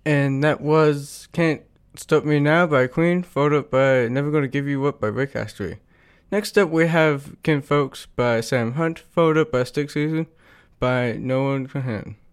And that was Can't Stop Me Now by Queen, followed up by Never Gonna Give You Up by Rick Astley. Next up, we have Kin Folks by Sam Hunt, followed up by Stick Season by No One Can Hand.